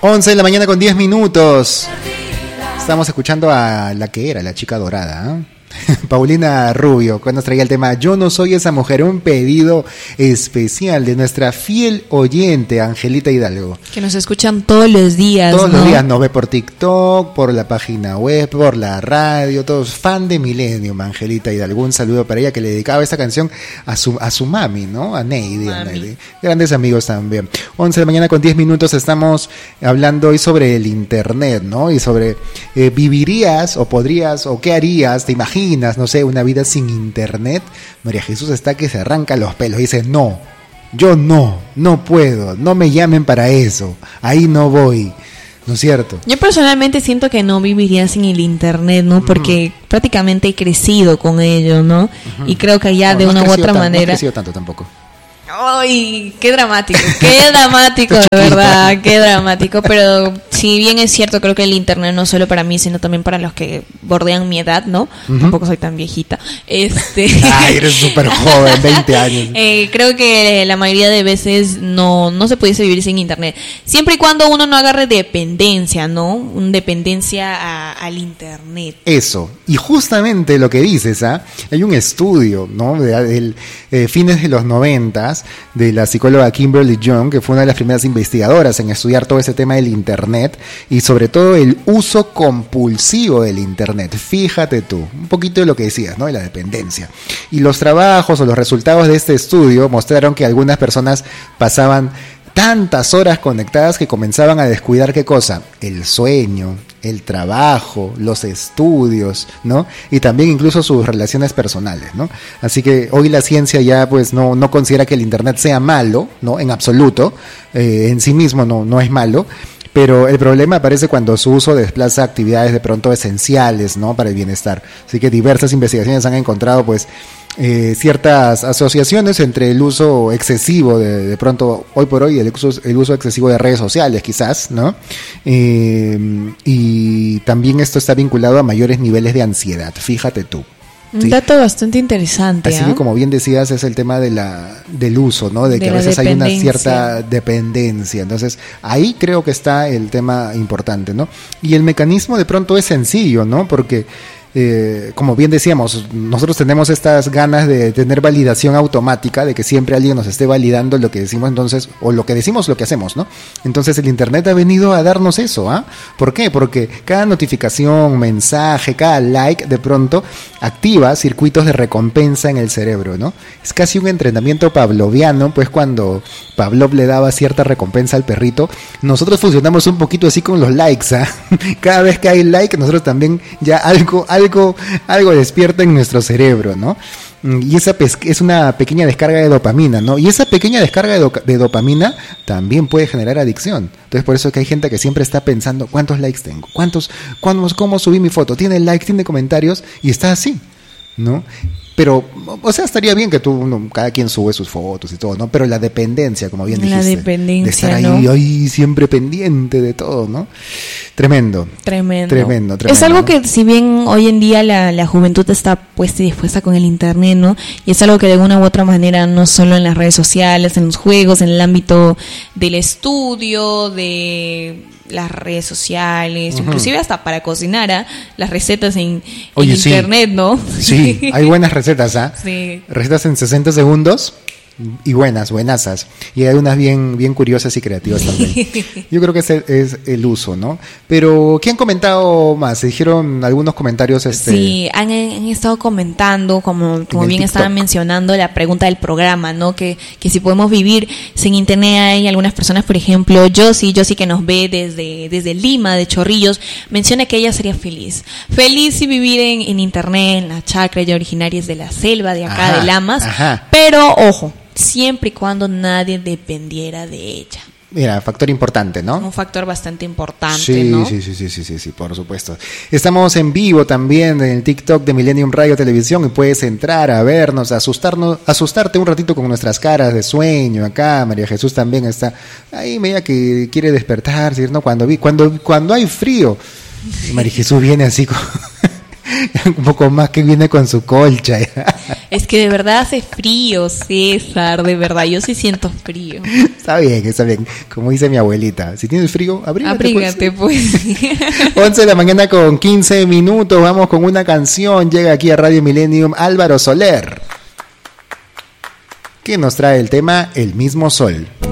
11 de la mañana con 10 minutos. Estamos escuchando a la que era la chica dorada, ¿eh? Paulina Rubio, cuando nos traía el tema Yo no soy esa mujer, un pedido especial de nuestra fiel oyente Angelita Hidalgo, que nos escuchan todos los días. Todos los días nos ve por TikTok, por la página web, por la radio, todos fan de Millennium. Angelita Hidalgo, un saludo para ella, que le dedicaba esta canción a su mami, ¿no? A Neidi. Grandes amigos también. 11 de la mañana con 10 minutos, estamos hablando hoy sobre el internet, ¿no? Y sobre vivirías o podrías o qué harías, te imaginas, no sé, una vida sin internet. María Jesús está que se arranca los pelos, dice no, yo no puedo, no me llamen para eso, ahí no voy, ¿no es cierto? Yo personalmente siento que no viviría sin el internet, ¿no? Porque prácticamente he crecido con ello, ¿no? Y creo que ya de una u otra manera... No he crecido tanto tampoco. ¡Ay! ¡Qué dramático! ¡Qué dramático, de verdad! ¡Qué dramático! Pero si bien es cierto, creo que el internet no solo para mí, sino también para los que bordean mi edad, ¿no? Tampoco soy tan viejita. ¡Ay, eres súper joven! 20 años. Creo que la mayoría de veces no se pudiese vivir sin internet. Siempre y cuando uno no agarre dependencia, ¿no? Dependencia al internet. Eso. Y justamente lo que dices, hay un estudio, ¿no? De fines de los 90 de la psicóloga Kimberly Young, que fue una de las primeras investigadoras en estudiar todo ese tema del internet y sobre todo el uso compulsivo del internet. Fíjate tú, un poquito de lo que decías, ¿no? De la dependencia. Y los trabajos o los resultados de este estudio mostraron que algunas personas pasaban tantas horas conectadas que comenzaban a descuidar ¿qué cosa? El sueño, el trabajo, los estudios, ¿no? Y también incluso sus relaciones personales, ¿no? Así que hoy la ciencia ya pues no considera que el internet sea malo, ¿no? En absoluto, en sí mismo no es malo. Pero el problema aparece cuando su uso desplaza actividades de pronto esenciales, ¿no? Para el bienestar. Así que diversas investigaciones han encontrado pues ciertas asociaciones entre el uso excesivo de pronto hoy por hoy el uso excesivo de redes sociales quizás, ¿no? Y también esto está vinculado a mayores niveles de ansiedad, fíjate tú. Un dato bastante interesante. Así que como bien decías, es el tema del uso, ¿no? De que a veces hay una cierta dependencia. Entonces, ahí creo que está el tema importante, ¿no? Y el mecanismo de pronto es sencillo, ¿no? Porque como bien decíamos, nosotros tenemos estas ganas de tener validación automática, de que siempre alguien nos esté validando lo que decimos, entonces, o lo que decimos, lo que hacemos, ¿no? Entonces el internet ha venido a darnos eso, ¿ah? ¿Por qué? Porque cada notificación, mensaje, cada like, de pronto activa circuitos de recompensa en el cerebro, ¿no? Es casi un entrenamiento pavloviano, pues cuando Pavlov le daba cierta recompensa al perrito, nosotros funcionamos un poquito así con los likes, ¿ah? Cada vez que hay like, nosotros también ya algo despierta en nuestro cerebro, ¿no? Y esa es una pequeña descarga de dopamina, ¿no? Y esa pequeña descarga de dopamina también puede generar adicción. Entonces por eso es que hay gente que siempre está pensando ¿cuántos likes tengo? ¿Cómo subí mi foto? ¿Tiene likes? ¿Tiene comentarios? Y está así, ¿no? Pero, o sea, estaría bien que cada quien sube sus fotos y todo, ¿no? Pero la dependencia, como bien dijiste. La dependencia, de estar ahí, ¿no? ahí siempre pendiente de todo, ¿no? Tremendo. Es algo que si bien hoy en día la juventud está puesta y dispuesta con el internet, ¿no? Y es algo que de alguna u otra manera, no solo en las redes sociales, en los juegos, en el ámbito del estudio, de las redes sociales, inclusive hasta para cocinar, las recetas en internet, ¿no? Sí, hay buenas recetas, Sí. Recetas en 60 segundos y buenasas. Y hay unas bien curiosas y creativas también. Yo creo que ese es el uso, ¿no? Pero, ¿qué han comentado más? Se dijeron algunos comentarios. Sí, han estado comentando, como bien TikTok estaban mencionando, la pregunta del programa, ¿no? Que si podemos vivir sin internet. Hay algunas personas, por ejemplo, Josie que nos ve desde Lima, de Chorrillos, menciona que ella sería feliz si vivir en internet, en la chacra. Ella originaria es de la selva de acá, de Lamas. Pero, ojo, siempre y cuando nadie dependiera de ella. Mira, factor importante, ¿no? Un factor bastante importante, sí, ¿no? Sí, por supuesto. Estamos en vivo también en el TikTok de Millennium Radio Televisión y puedes entrar a vernos, asustarte un ratito con nuestras caras de sueño. Acá María Jesús también está ahí, media que quiere despertarse, ¿no? Cuando hay frío, María Jesús viene así Un poco más que viene con su colcha. Es que de verdad hace frío, César, de verdad, yo sí siento frío. Está bien. Como dice mi abuelita, si tienes frío, abrígate pues. 11 de la mañana con 15 minutos, vamos con una canción. Llega aquí a Radio Millennium Álvaro Soler, que nos trae el tema El mismo sol.